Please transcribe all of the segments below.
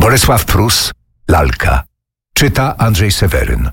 Bolesław Prus, Lalka. Czyta Andrzej Seweryn.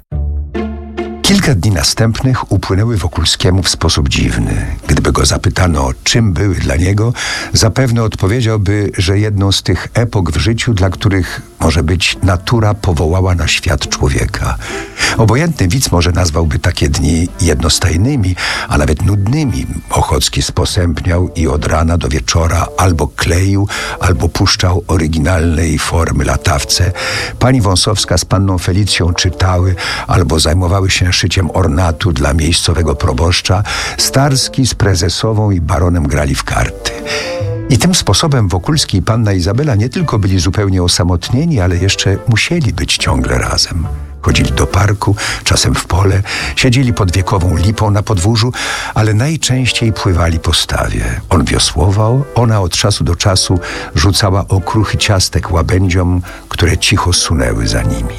Kilka dni następnych upłynęły Wokulskiemu w sposób dziwny. Gdyby go zapytano, czym były dla niego, zapewne odpowiedziałby, że jedną z tych epok w życiu, dla których, może być, natura powołała na świat człowieka. Obojętny widz może nazwałby takie dni jednostajnymi, a nawet nudnymi. Ochocki sposępniał i od rana do wieczora albo kleił, albo puszczał oryginalnej formy latawce. Pani Wąsowska z panną Felicją czytały, albo zajmowały się szyciem ornatu dla miejscowego proboszcza. Starski z prezesową i baronem grali w karty. I tym sposobem Wokulski i panna Izabela nie tylko byli zupełnie osamotnieni, ale jeszcze musieli być ciągle razem. Chodzili do parku, czasem w pole, siedzieli pod wiekową lipą na podwórzu, ale najczęściej pływali po stawie. On wiosłował, ona od czasu do czasu rzucała okruchy ciastek łabędziom, które cicho sunęły za nimi.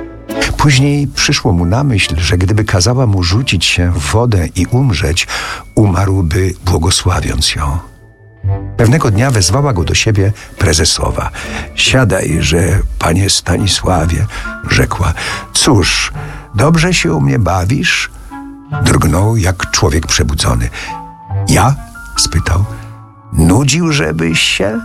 Później przyszło mu na myśl, że gdyby kazała mu rzucić się w wodę i umrzeć, umarłby błogosławiąc ją. Pewnego dnia wezwała go do siebie prezesowa. Siadajże, panie Stanisławie, rzekła. Cóż, dobrze się u mnie bawisz? Drgnął jak człowiek przebudzony. Ja? Spytał. Nudził, żebyś się?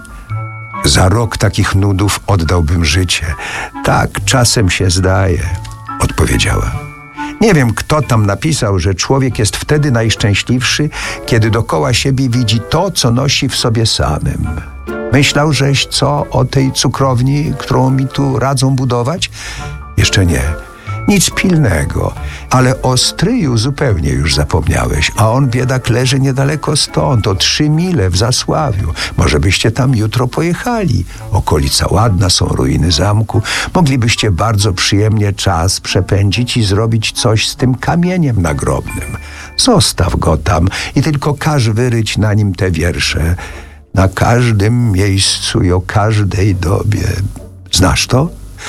Za rok takich nudów oddałbym życie. Tak czasem się zdaje, odpowiedziała. Nie wiem, kto tam napisał, że człowiek jest wtedy najszczęśliwszy, kiedy dokoła siebie widzi to, co nosi w sobie samym. Myślał żeś co o tej cukrowni, którą mi tu radzą budować? Jeszcze nie. Nic pilnego, ale o stryju zupełnie już zapomniałeś, a on, biedak, leży niedaleko stąd, o 3 mile w Zasławiu. Może byście tam jutro pojechali. Okolica ładna, są ruiny zamku. Moglibyście bardzo przyjemnie czas przepędzić i zrobić coś z tym kamieniem nagrobnym. Zostaw go tam i tylko każ wyryć na nim te wiersze. Na każdym miejscu i o każdej dobie. Znasz to?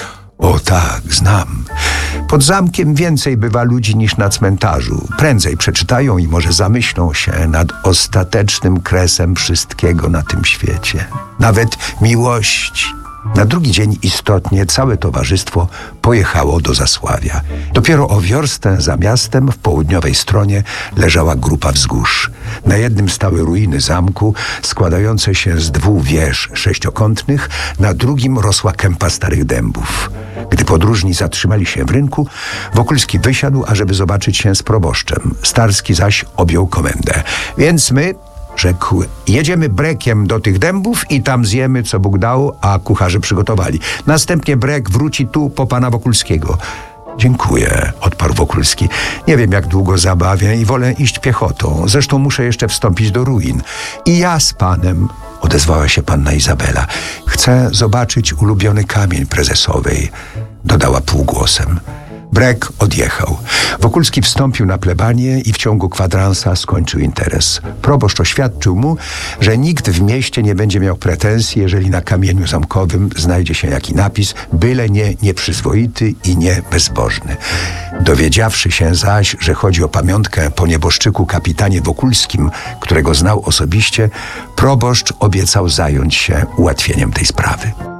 O tak, znam. Pod zamkiem więcej bywa ludzi niż na cmentarzu. Prędzej przeczytają i może zamyślą się nad ostatecznym kresem wszystkiego na tym świecie. Nawet miłości. Na drugi dzień istotnie całe towarzystwo pojechało do Zasławia. Dopiero o wiorstę za miastem w południowej stronie leżała grupa wzgórz. Na jednym stały ruiny zamku składające się z 2 wież sześciokątnych, na drugim rosła kępa starych dębów. Gdy podróżni zatrzymali się w rynku, Wokulski wysiadł, ażeby zobaczyć się z proboszczem. Starski zaś objął komendę. Więc my, rzekł, jedziemy brekiem do tych dębów i tam zjemy, co Bóg dał, a kucharze przygotowali. Następnie brek wróci tu po pana Wokulskiego. Dziękuję, odparł Wokulski. Nie wiem, jak długo zabawię i wolę iść piechotą. Zresztą muszę jeszcze wstąpić do ruin. I ja z panem, odezwała się panna Izabela. Chcę zobaczyć ulubiony kamień prezesowej, dodała półgłosem. Brek odjechał. Wokulski wstąpił na plebanię i w ciągu kwadransa skończył interes. Proboszcz oświadczył mu, że nikt w mieście nie będzie miał pretensji, jeżeli na kamieniu zamkowym znajdzie się jaki napis, byle nie nieprzyzwoity i nie bezbożny. Dowiedziawszy się zaś, że chodzi o pamiątkę po nieboszczyku kapitanie Wokulskim, którego znał osobiście, proboszcz obiecał zająć się ułatwieniem tej sprawy.